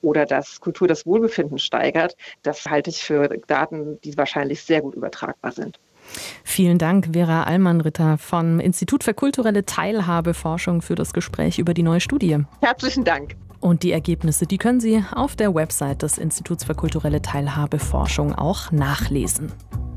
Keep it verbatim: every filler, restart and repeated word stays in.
oder dass Kultur das Wohlbefinden steigert, das halte ich für Daten, die wahrscheinlich sehr gut übertragbar sind. Vielen Dank, Vera Allmann-Ritter vom Institut für kulturelle Teilhabeforschung für das Gespräch über die neue Studie. Herzlichen Dank. Und die Ergebnisse, die können Sie auf der Website des Instituts für kulturelle Teilhabeforschung auch nachlesen.